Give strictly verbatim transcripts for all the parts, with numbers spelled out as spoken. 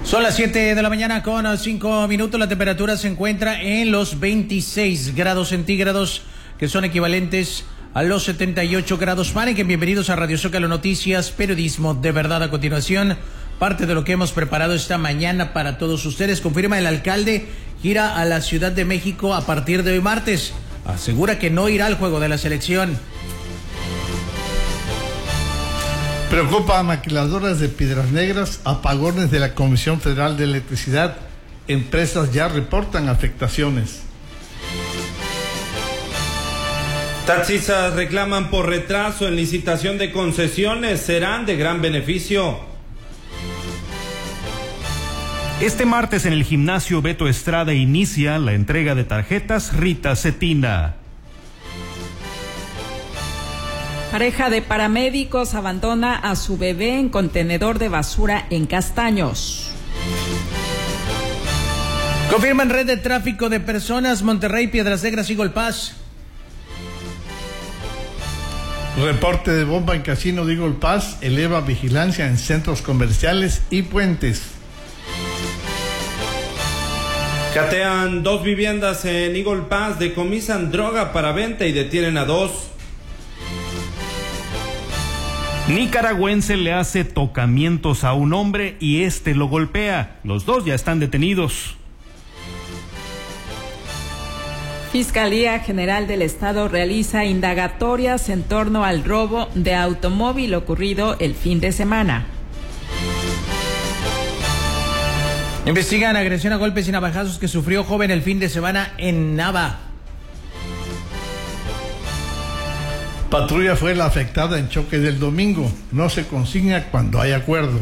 Son las siete de la mañana con cinco minutos. La temperatura se encuentra en los veintiséis grados centígrados, que son equivalentes a los setenta y ocho grados Fahrenheit. Bienvenidos a Radio Zócalo Noticias, periodismo de verdad. A continuación, parte de lo que hemos preparado esta mañana para todos ustedes. Confirma el alcalde gira a la Ciudad de México a partir de hoy martes. Asegura que no irá al juego de la selección. Preocupa a maquiladoras de Piedras Negras, apagones de la Comisión Federal de Electricidad. Empresas ya reportan afectaciones. Taxistas reclaman por retraso en licitación de concesiones, serán de gran beneficio. Este martes en el gimnasio Beto Estrada inicia la entrega de tarjetas Rita Cetina. Pareja de paramédicos abandona a su bebé en contenedor de basura en Castaños. Confirman red de tráfico de personas, Monterrey, Piedras Negras y Golpaz. Reporte de bomba en casino de Eagle Pass eleva vigilancia en centros comerciales y puentes. Catean dos viviendas en Eagle Pass, decomisan droga para venta y detienen a dos. Nicaragüense le hace tocamientos a un hombre y este lo golpea. Los dos ya están detenidos. Fiscalía General del Estado realiza indagatorias en torno al robo de automóvil ocurrido el fin de semana. Investigan agresión a golpes y navajazos que sufrió joven el fin de semana en Nava. Patrulla fue la afectada en choque del domingo. No se consigna cuando hay acuerdo.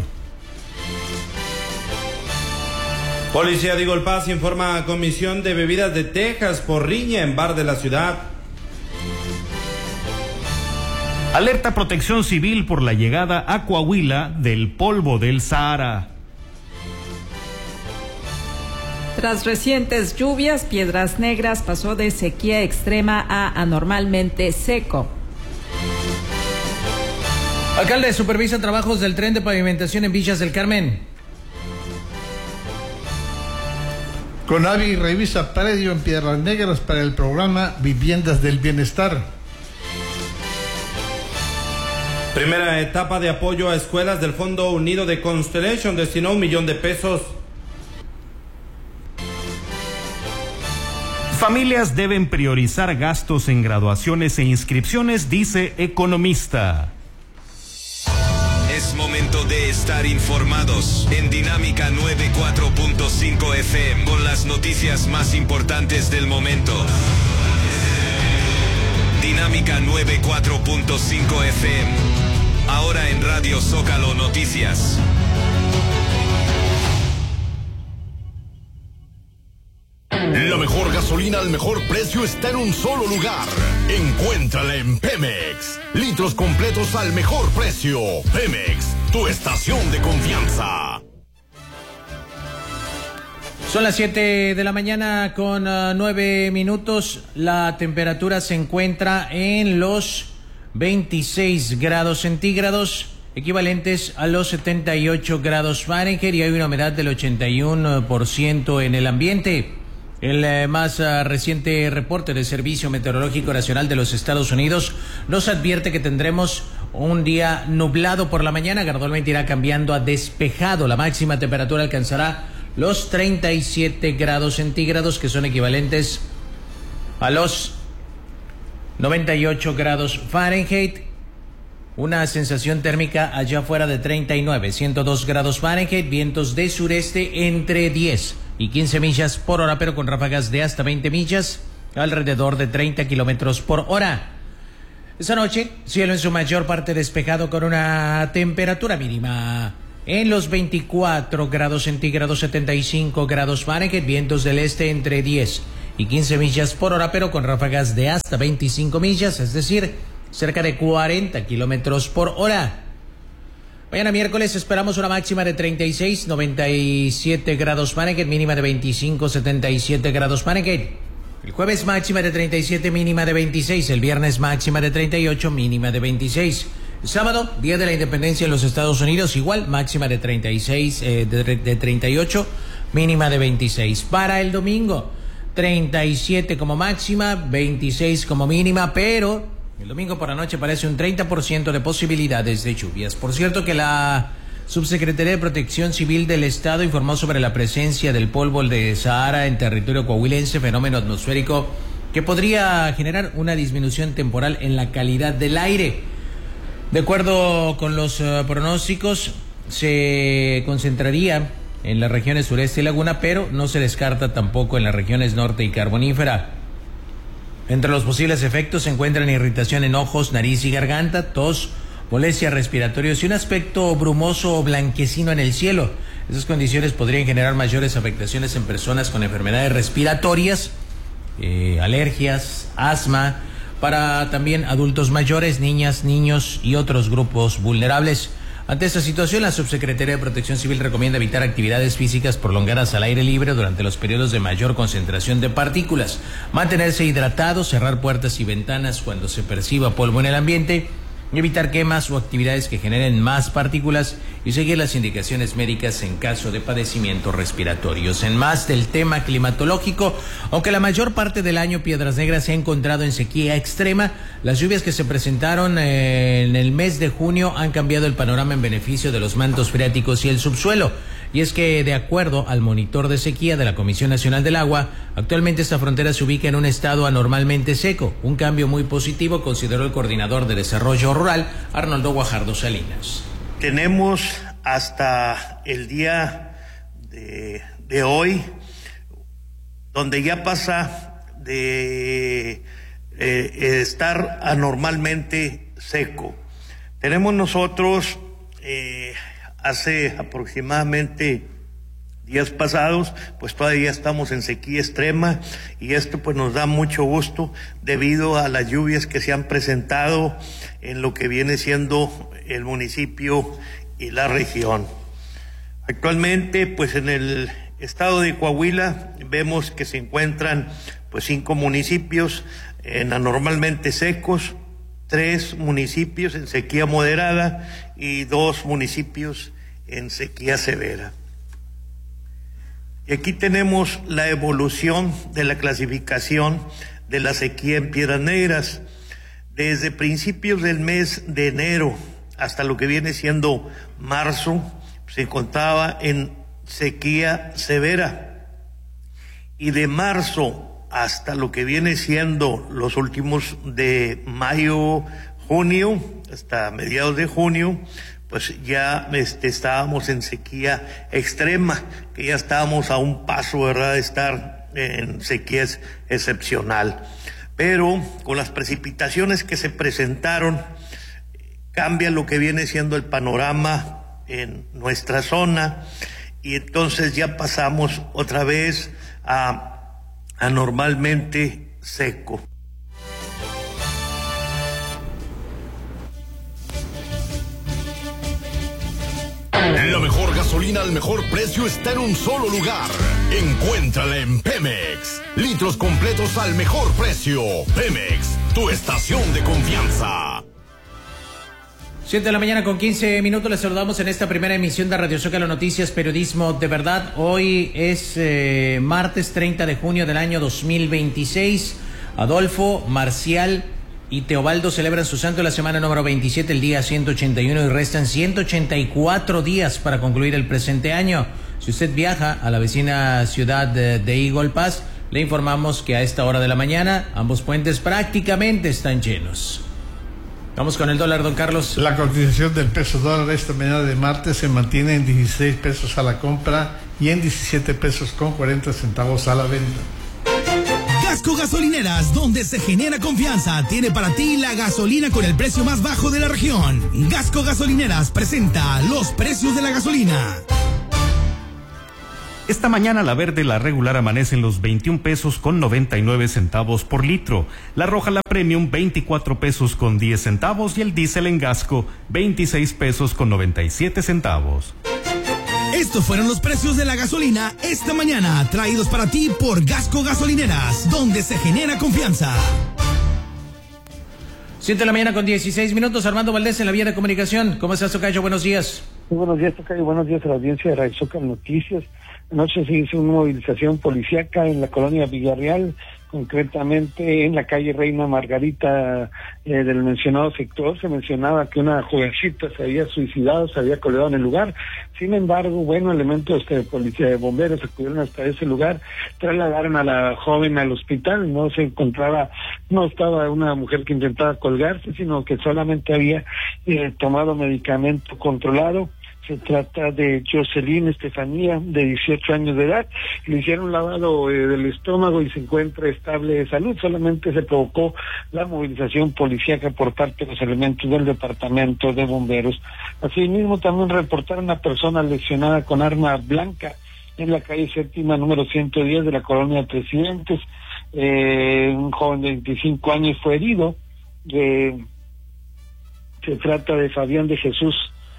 Policía de Eagle Pass informa a Comisión de Bebidas de Texas por riña en bar de la ciudad. Alerta Protección Civil por la llegada a Coahuila del polvo del Sahara. Tras recientes lluvias, Piedras Negras pasó de sequía extrema a anormalmente seco. Alcalde supervisa trabajos del tren de pavimentación en Villas del Carmen. Conavi revisa predio en Piedras Negras para el programa Viviendas del Bienestar. Primera etapa de apoyo a escuelas del Fondo Unido de Constellation destinó un millón de pesos. Familias deben priorizar gastos en graduaciones e inscripciones, dice economista. Es momento de estar informados en Dinámica noventa y cuatro punto cinco F M con las noticias más importantes del momento. Dinámica noventa y cuatro punto cinco F M. Ahora en Radio Zócalo Noticias. La mejor gasolina al mejor precio está en un solo lugar. Encuéntrala en Pemex. Litros completos al mejor precio. Pemex, tu estación de confianza. Son las siete de la mañana con uh, nueve minutos. La temperatura se encuentra en los veintiséis grados centígrados, equivalentes a los setenta y ocho grados Fahrenheit, y hay una humedad del ochenta y uno por ciento en el ambiente. El eh, más uh, reciente reporte del Servicio Meteorológico Nacional de los Estados Unidos nos advierte que tendremos un día nublado por la mañana, gradualmente irá cambiando a despejado. La máxima temperatura alcanzará los treinta y siete grados centígrados, que son equivalentes a los noventa y ocho grados Fahrenheit. Una sensación térmica allá afuera de treinta y nueve, ciento dos grados Fahrenheit, vientos de sureste entre diez y quince millas por hora, pero con ráfagas de hasta veinte millas, alrededor de treinta kilómetros por hora. Esta noche, cielo en su mayor parte despejado con una temperatura mínima en los veinticuatro grados centígrados, setenta y cinco grados Fahrenheit, vientos del este entre diez y quince millas por hora, pero con ráfagas de hasta veinticinco millas, es decir, cerca de cuarenta kilómetros por hora. Mañana miércoles esperamos una máxima de treinta y seis, noventa y siete grados Fahrenheit, mínima de veinticinco, setenta y siete grados Fahrenheit. El jueves máxima de treinta y siete, mínima de veintiséis. El viernes máxima de treinta y ocho, mínima de veintiséis. Sábado, Día de la Independencia en los Estados Unidos, igual, máxima de treinta y seis, eh, de, de treinta y ocho, mínima de veintiséis. Para el domingo, treinta y siete como máxima, veintiséis como mínima, pero el domingo por la noche parece un treinta por ciento de posibilidades de lluvias. Por cierto que la Subsecretaría de Protección Civil del Estado informó sobre la presencia del polvo de Sahara en territorio coahuilense, fenómeno atmosférico que podría generar una disminución temporal en la calidad del aire. De acuerdo con los uh, pronósticos, se concentraría en las regiones sureste y laguna, pero no se descarta tampoco en las regiones norte y carbonífera. Entre los posibles efectos se encuentran irritación en ojos, nariz y garganta, tos, molestias respiratorias y un aspecto brumoso o blanquecino en el cielo. Esas condiciones podrían generar mayores afectaciones en personas con enfermedades respiratorias, eh, alergias, asma, para también adultos mayores, niñas, niños y otros grupos vulnerables. Ante esta situación, la Subsecretaría de Protección Civil recomienda evitar actividades físicas prolongadas al aire libre durante los periodos de mayor concentración de partículas, mantenerse hidratados, cerrar puertas y ventanas cuando se perciba polvo en el ambiente, evitar quemas o actividades que generen más partículas y seguir las indicaciones médicas en caso de padecimientos respiratorios. En más del tema climatológico, aunque la mayor parte del año Piedras Negras se ha encontrado en sequía extrema, las lluvias que se presentaron en el mes de junio han cambiado el panorama en beneficio de los mantos freáticos y el subsuelo. Y es que, de acuerdo al monitor de sequía de la Comisión Nacional del Agua, actualmente esta frontera se ubica en un estado anormalmente seco, un cambio muy positivo, consideró el coordinador de Desarrollo Rural, Arnoldo Guajardo Salinas. Tenemos hasta el día de, de hoy, donde ya pasa de eh, estar anormalmente seco. Tenemos nosotros... Eh, Hace aproximadamente días pasados, pues todavía estamos en sequía extrema y esto pues nos da mucho gusto debido a las lluvias que se han presentado en lo que viene siendo el municipio y la región. Actualmente, pues en el estado de Coahuila vemos que se encuentran pues cinco municipios en anormalmente secos, tres municipios en sequía moderada y dos municipios en sequía severa. Y aquí tenemos la evolución de la clasificación de la sequía en Piedras Negras. Desde principios del mes de enero hasta lo que viene siendo marzo, se encontraba en sequía severa. Y de marzo hasta lo que viene siendo los últimos de mayo, junio, hasta mediados de junio, pues ya este, estábamos en sequía extrema, que ya estábamos a un paso, ¿verdad?, de estar en sequía excepcional. Pero con las precipitaciones que se presentaron, cambia lo que viene siendo el panorama en nuestra zona y entonces ya pasamos otra vez a anormalmente seco. La mejor gasolina al mejor precio está en un solo lugar. Encuéntrala en Pemex. Litros completos al mejor precio. Pemex, tu estación de confianza. siete de la mañana con quince minutos, les saludamos en esta primera emisión de Radio Zócalo Noticias, periodismo de verdad. Hoy es eh, martes treinta de junio del año dos mil veintiséis. Adolfo, Marcial y Teobaldo celebran su santo la semana número veintisiete, el día ciento ochenta y uno, y restan ciento ochenta y cuatro días para concluir el presente año. Si usted viaja a la vecina ciudad de, de Eagle Pass, le informamos que a esta hora de la mañana ambos puentes prácticamente están llenos. Vamos con el dólar, don Carlos. La cotización del peso dólar esta mañana de martes se mantiene en dieciséis pesos a la compra y en diecisiete pesos con cuarenta centavos a la venta. Gasco Gasolineras, donde se genera confianza, tiene para ti la gasolina con el precio más bajo de la región. Gasco Gasolineras presenta los precios de la gasolina. Esta mañana la verde, la regular, amanece en los veintiún pesos con noventa y nueve centavos por litro. La roja, la premium, veinticuatro pesos con diez centavos. Y el diésel en Gasco, veintiséis pesos con noventa y siete centavos. Estos fueron los precios de la gasolina esta mañana, traídos para ti por Gasco Gasolineras, donde se genera confianza. siete de la mañana con dieciséis minutos. Armando Valdés en la vía de comunicación. ¿Cómo estás, tocayo? Buenos días. Muy buenos días, tocayo. Buenos días a la audiencia de Radio Zócalo Noticias. Anoche se hizo una movilización policíaca en la colonia Villarreal, concretamente en la calle Reina Margarita eh, del mencionado sector. Se mencionaba que una jovencita se había suicidado, se había colgado en el lugar. Sin embargo, bueno, elementos de policía, de bomberos acudieron hasta ese lugar, trasladaron a la joven al hospital. No se encontraba, no estaba una mujer que intentaba colgarse, sino que solamente había eh, tomado medicamento controlado. Se trata de Jocelyn Estefanía, de dieciocho años de edad. Le hicieron un lavado eh, del estómago y se encuentra estable de salud. Solamente se provocó la movilización policíaca por parte de los elementos del departamento de bomberos. Asimismo, también reportaron a una persona lesionada con arma blanca en la calle séptima número ciento diez de la colonia Presidentes. Eh, un joven de veinticinco años fue herido. Eh, se trata de Fabián de Jesús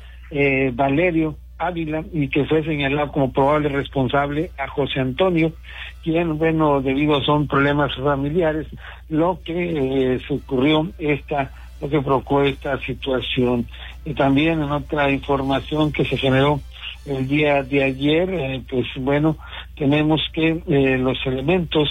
Eh, Valerio Ávila, y que fue señalado como probable responsable a José Antonio, quien, bueno, debido a son problemas familiares, lo que eh, se ocurrió esta, lo que provocó esta situación. Y también en otra información que se generó el día de ayer, eh, pues bueno, tenemos que eh, los elementos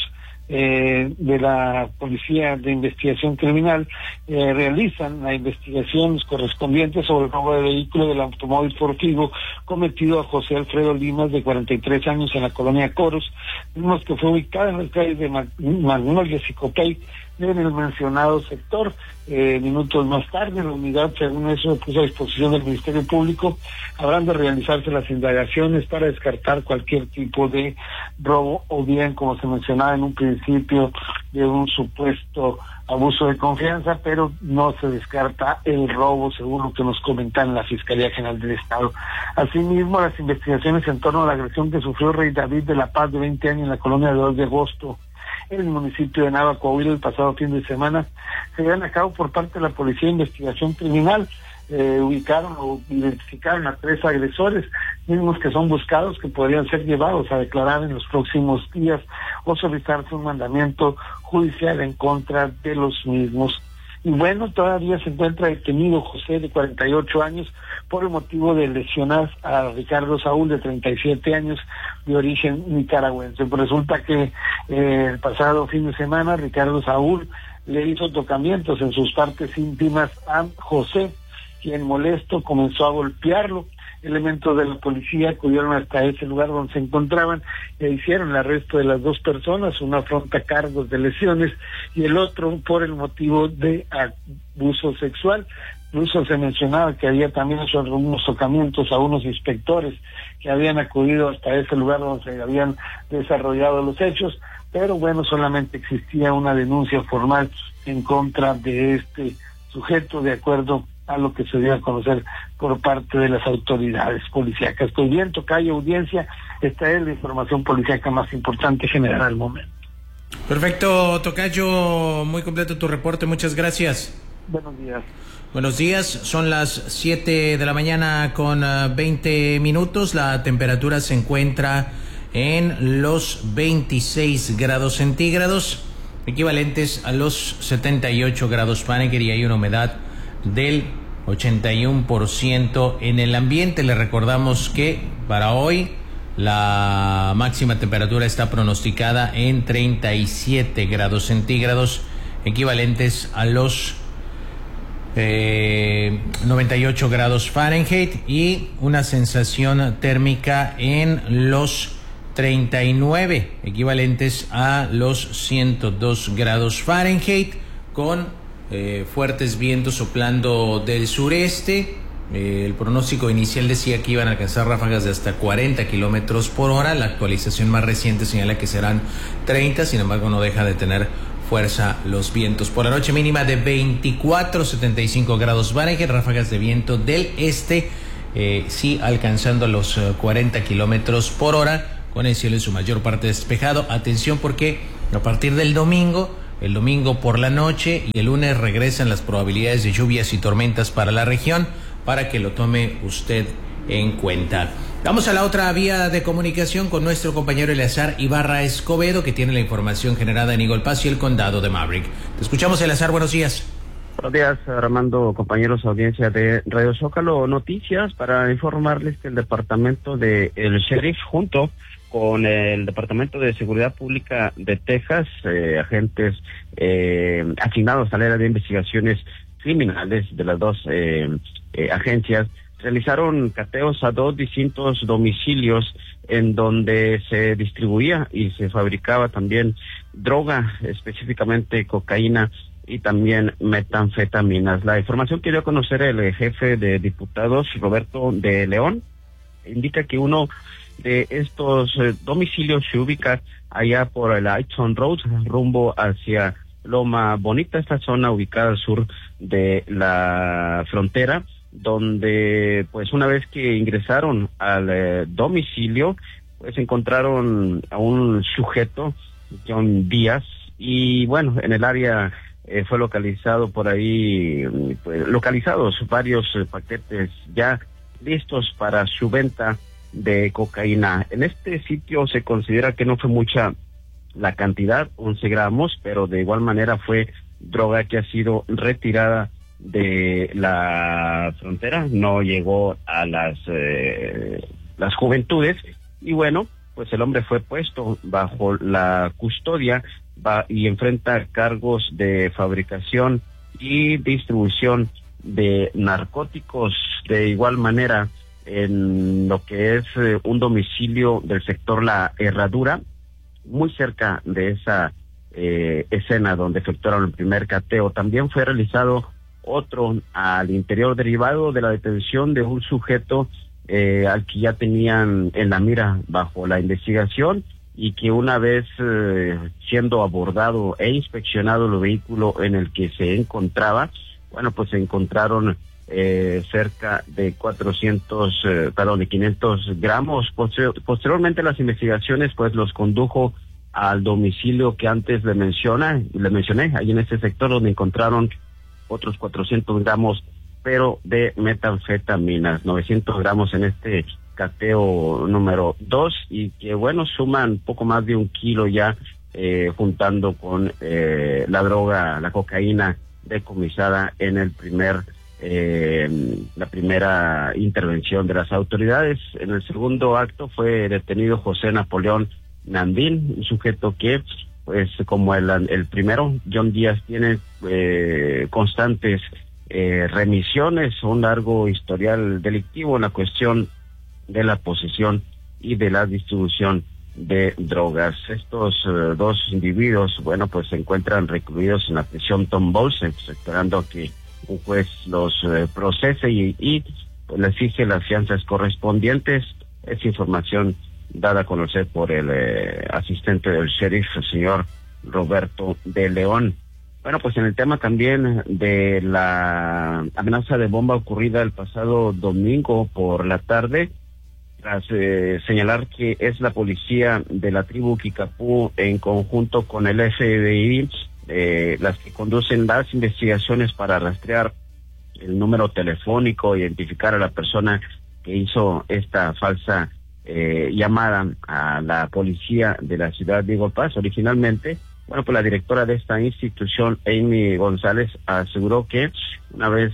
Eh, de la Policía de Investigación Criminal eh, realizan las investigaciones correspondientes sobre el robo de vehículo del automóvil Fortivo cometido a José Alfredo Limas, de cuarenta y tres años, en la colonia Coros. Vimos que fue ubicada en las calles de Magnolia y Copey, en el mencionado sector. Eh, minutos más tarde, la unidad, según eso, puso a disposición del Ministerio Público. Habrán de realizarse las indagaciones para descartar cualquier tipo de robo, o bien, como se mencionaba en un principio, de un supuesto abuso de confianza, pero no se descarta el robo, según lo que nos comentan la Fiscalía General del Estado. Asimismo, las investigaciones en torno a la agresión que sufrió Rey David de la Paz, de veinte años, en la colonia de dos de agosto, en el municipio de Nava, Coahuila, el pasado fin de semana, se llevan a cabo por parte de la Policía de Investigación Criminal. Eh, ubicaron o identificaron a tres agresores, mismos que son buscados, que podrían ser llevados a declarar en los próximos días o solicitarse un mandamiento judicial en contra de los mismos. Y bueno, todavía se encuentra detenido José, de cuarenta y ocho años, por el motivo de lesionar a Ricardo Saúl, de treinta y siete años, de origen nicaragüense. Pues resulta que eh, el pasado fin de semana Ricardo Saúl le hizo tocamientos en sus partes íntimas a José, quien, molesto, comenzó a golpearlo. Elementos de la policía acudieron hasta ese lugar donde se encontraban e hicieron el arresto de las dos personas. Uno afronta cargos de lesiones y el otro por el motivo de abuso sexual. Incluso se mencionaba que había también esos unos tocamientos a unos inspectores que habían acudido hasta ese lugar donde se habían desarrollado los hechos, pero bueno, solamente existía una denuncia formal en contra de este sujeto, de acuerdo a lo que se dio a conocer por parte de las autoridades policíacas. Pues bien, tocayo, audiencia, esta es la información policíaca más importante generada al momento. Perfecto, tocayo, muy completo tu reporte, muchas gracias. Buenos días. Buenos días, son las siete de la mañana con uh, veinte minutos, la temperatura se encuentra en los veintiséis grados centígrados, equivalentes a los setenta y ocho grados Fahrenheit, y hay una humedad del ochenta y uno por ciento en el ambiente. Le recordamos que para hoy la máxima temperatura está pronosticada en treinta y siete grados centígrados, equivalentes a los eh, noventa y ocho grados Fahrenheit, y una sensación térmica en los treinta y nueve, equivalentes a los ciento dos grados Fahrenheit, con Eh, fuertes vientos soplando del sureste. Eh, el pronóstico inicial decía que iban a alcanzar ráfagas de hasta cuarenta kilómetros por hora. La actualización más reciente señala que serán treinta, sin embargo no deja de tener fuerza los vientos. Por la noche, mínima de veinticuatro, setenta y cinco grados Fahrenheit, ráfagas de viento del este, eh, sí alcanzando los uh, cuarenta kilómetros por hora, con el cielo en su mayor parte despejado. Atención, porque a partir del domingo El domingo por la noche y el lunes regresan las probabilidades de lluvias y tormentas para la región, para que lo tome usted en cuenta. Vamos a la otra vía de comunicación con nuestro compañero Eleazar Ibarra Escobedo, que tiene la información generada en Eagle Pass y el condado de Maverick. Te escuchamos, Eleazar, buenos días. Buenos días, Armando, compañeros, audiencia de Radio Zócalo Noticias, para informarles que el departamento de el sheriff, junto con el Departamento de Seguridad Pública de Texas, eh, agentes eh, asignados al área de investigaciones criminales de las dos eh, eh, agencias, realizaron cateos a dos distintos domicilios en donde se distribuía y se fabricaba también droga, específicamente cocaína y también metanfetaminas. La información que dio a conocer el jefe de diputados, Roberto de León, indica que uno de estos eh, domicilios se ubica allá por el Aiton Road, rumbo hacia Loma Bonita, esta zona ubicada al sur de la frontera, donde pues una vez que ingresaron al eh, domicilio, pues encontraron a un sujeto, John Díaz, y bueno, en el área eh, fue localizado por ahí, pues, localizados varios eh, paquetes ya listos para su venta de cocaína. En este sitio se considera que no fue mucha la cantidad, once gramos, pero de igual manera fue droga que ha sido retirada de la frontera, no llegó a las eh, las juventudes, y bueno, pues el hombre fue puesto bajo la custodia va, y enfrenta cargos de fabricación y distribución de narcóticos. De igual manera, en lo que es eh, un domicilio del sector La Herradura, muy cerca de esa eh, escena donde efectuaron el primer cateo, también fue realizado otro al interior, derivado de la detención de un sujeto eh, al que ya tenían en la mira bajo la investigación, y que una vez eh, siendo abordado e inspeccionado el vehículo en el que se encontraba, bueno, pues se encontraron eh, cerca de cuatrocientos, eh, perdón, de quinientos gramos. Posterior, posteriormente las investigaciones pues los condujo al domicilio que antes le menciona, le mencioné, ahí en ese sector, donde encontraron otros cuatrocientos gramos, pero de metanfetaminas, novecientos gramos en este cateo número dos, y que bueno, suman poco más de un kilo ya, eh, juntando con eh, la droga, la cocaína decomisada en el primer, eh, la primera intervención de las autoridades. En el segundo acto fue detenido José Napoleón Nandín, un sujeto que, pues como el, el primero, John Díaz, tiene eh, constantes eh, remisiones, un largo historial delictivo en la cuestión de la posesión y de la distribución de drogas. Estos uh, dos individuos, bueno, pues se encuentran recluidos en la prisión Tom Bowles, esperando que un juez los uh, procese y, y pues, les fije las fianzas correspondientes. Es información dada a conocer por el eh, asistente del sheriff, el señor Roberto de León. Bueno, pues en el tema también de la amenaza de bomba ocurrida el pasado domingo por la tarde, tras eh, señalar que es la policía de la tribu Kickapoo en conjunto con el F B I eh, las que conducen las investigaciones para rastrear el número telefónico, identificar a la persona que hizo esta falsa eh, llamada a la policía de la ciudad de Eagle Pass. Originalmente, bueno, pues la directora de esta institución, Amy González, aseguró que una vez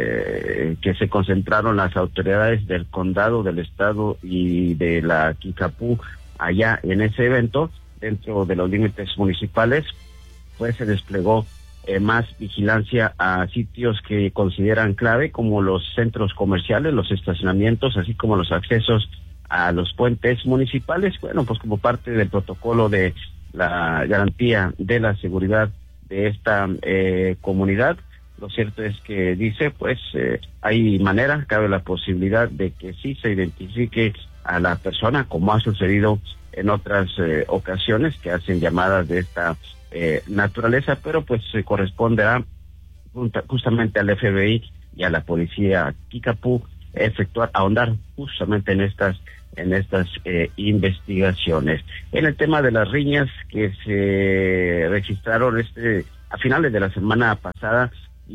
eh, que se concentraron las autoridades del condado, del estado y de la Kickapoo allá en ese evento, dentro de los límites municipales, pues se desplegó eh, más vigilancia a sitios que consideran clave, como los centros comerciales, los estacionamientos, así como los accesos a los puentes municipales, bueno, pues como parte del protocolo de la garantía de la seguridad de esta eh, comunidad. Lo cierto es que dice, pues eh, hay manera, cabe la posibilidad de que sí se identifique a la persona, como ha sucedido en otras eh, ocasiones que hacen llamadas de esta eh, naturaleza, pero pues se corresponderá justamente al F B I y a la policía Kickapoo efectuar, ahondar justamente en estas en estas eh, investigaciones. En el tema de las riñas que se registraron este a finales de la semana pasada,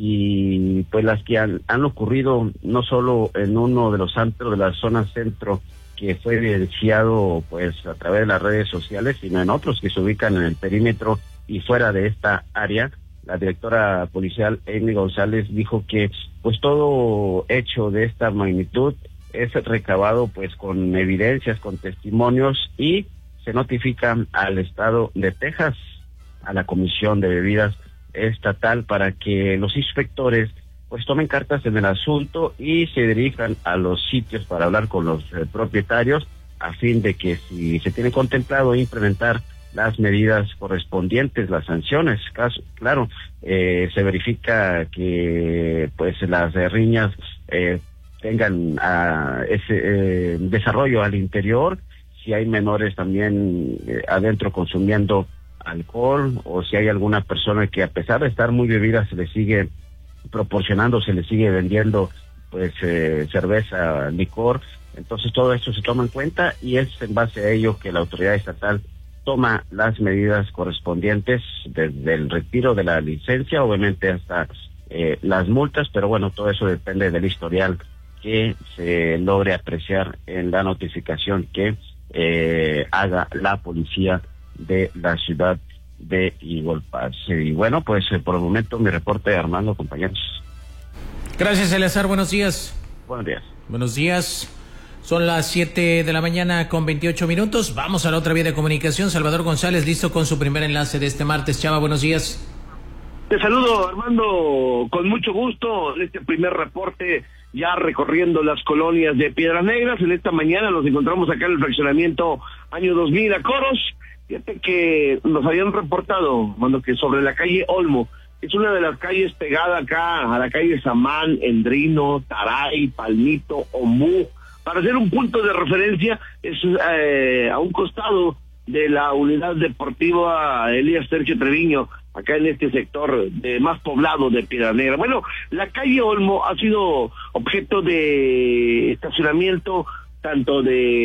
y pues las que han, han ocurrido no solo en uno de los antros de la zona centro, que fue evidenciado pues a través de las redes sociales, sino en otros que se ubican en el perímetro y fuera de esta área, la directora policial Amy González dijo que pues todo hecho de esta magnitud es recabado pues con evidencias, con testimonios, y se notifica al estado de Texas, a la Comisión de Bebidas Estatal, para que los inspectores pues tomen cartas en el asunto y se dirijan a los sitios para hablar con los eh, propietarios, a fin de que si se tiene contemplado implementar las medidas correspondientes, las sanciones. Caso, claro, eh, se verifica que pues las eh, riñas eh, tengan uh, ese eh, desarrollo al interior, si hay menores también eh, adentro consumiendo alcohol, o si hay alguna persona que a pesar de estar muy bebida se le sigue proporcionando, se le sigue vendiendo pues eh, cerveza, licor. Entonces todo esto se toma en cuenta y es en base a ello que la autoridad estatal toma las medidas correspondientes, desde el retiro de la licencia, obviamente hasta eh, las multas, pero bueno, todo eso depende del historial que se logre apreciar en la notificación que eh, haga la policía de la ciudad de Eagle Pass. Y bueno, pues eh, por el momento mi reporte, Armando, compañeros. Gracias, Eleazar, buenos días. Buenos días. Buenos días. Son las siete de la mañana con veintiocho minutos. Vamos a la otra vía de comunicación. Salvador González, listo con su primer enlace de este martes. Chava, buenos días. Te saludo, Armando, con mucho gusto en este primer reporte, ya recorriendo las colonias de Piedras Negras. En esta mañana nos encontramos acá en el fraccionamiento Año dos mil a Coros. Fíjate que nos habían reportado, cuando que sobre la calle Olmo, es una de las calles pegada acá a la calle Samán, Endrino, Taray, Palmito, Omú. Para hacer un punto de referencia, es eh, a un costado de la unidad deportiva Elías Tercio Treviño, acá en este sector de más poblado de Piedra Negra. Bueno, la calle Olmo ha sido objeto de estacionamiento tanto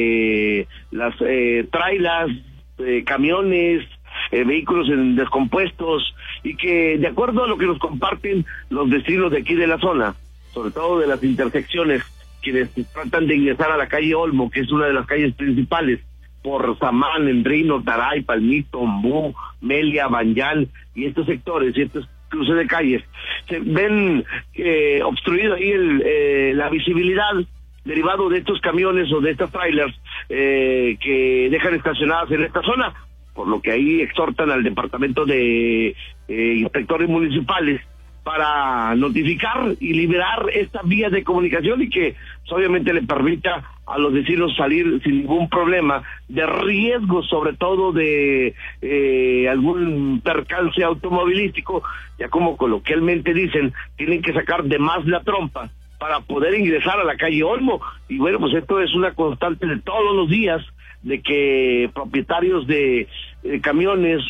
de las eh, trailas, eh, camiones, eh, vehículos en descompuestos, y que de acuerdo a lo que nos comparten los vecinos de aquí de la zona, sobre todo de las intersecciones, quienes tratan de ingresar a la calle Olmo, que es una de las calles principales, por Samán, Endrino, Taray, Palmito, Ombú, Melia, Banyal y estos sectores y estos cruces de calles, se ven eh, obstruido ahí el, eh, la visibilidad derivado de estos camiones o de estas trailers eh, que dejan estacionadas en esta zona, por lo que ahí exhortan al departamento de eh, inspectores municipales para notificar y liberar esta vía de comunicación y que pues, obviamente le permita a los vecinos salir sin ningún problema, de riesgo sobre todo de eh, algún percance automovilístico, ya como coloquialmente dicen, tienen que sacar de más la trompa para poder ingresar a la calle Olmo. Y bueno, pues esto es una constante de todos los días, de que propietarios de eh, camiones,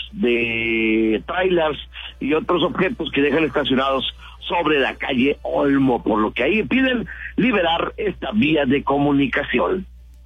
de trailers y otros objetos que dejan estacionados sobre la calle Olmo, por lo que ahí piden liberar esta vía de comunicación.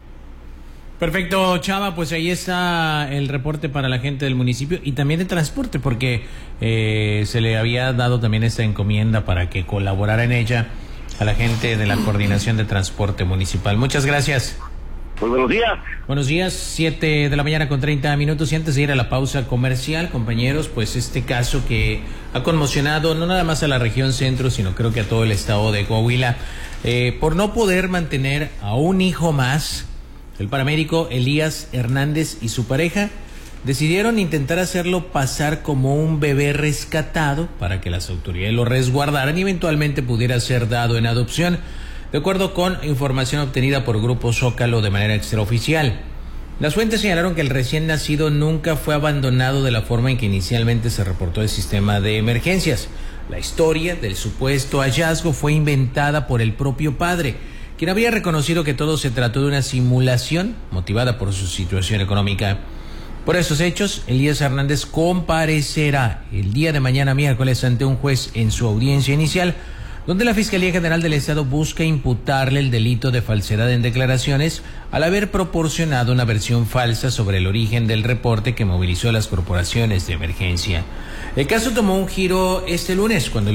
Perfecto, Chava, pues ahí está el reporte para la gente del municipio y también de transporte, porque eh, se le había dado también esta encomienda para que colaborara en ella a la gente de la Coordinación de Transporte Municipal. Muchas gracias. Pues buenos días. Buenos días, siete de la mañana con treinta minutos, y antes de ir a la pausa comercial, compañeros, pues este caso que ha conmocionado no nada más a la región centro, sino creo que a todo el estado de Coahuila, eh, por no poder mantener a un hijo más. El paramédico Elías Hernández y su pareja decidieron intentar hacerlo pasar como un bebé rescatado para que las autoridades lo resguardaran y eventualmente pudiera ser dado en adopción, de acuerdo con información obtenida por Grupo Zócalo de manera extraoficial. Las fuentes señalaron que el recién nacido nunca fue abandonado de la forma en que inicialmente se reportó el sistema de emergencias. La historia del supuesto hallazgo fue inventada por el propio padre, quien habría reconocido que todo se trató de una simulación motivada por su situación económica. Por estos hechos, Elías Hernández comparecerá el día de mañana miércoles ante un juez en su audiencia inicial, donde la Fiscalía General del Estado busca imputarle el delito de falsedad en declaraciones al haber proporcionado una versión falsa sobre el origen del reporte que movilizó a las corporaciones de emergencia. El caso tomó un giro este lunes cuando el